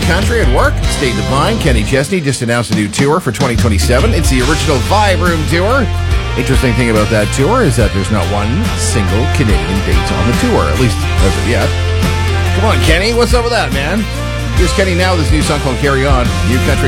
country and work. Stay divine. Kenny Chesney just announced a new tour for 2027. It's the original Vibe Room Tour. Interesting thing about that tour is that there's not one single Canadian date on the tour, at least as of yet. Come on, Kenny. What's up with that, man? Here's Kenny now with his new song called Carry On. New country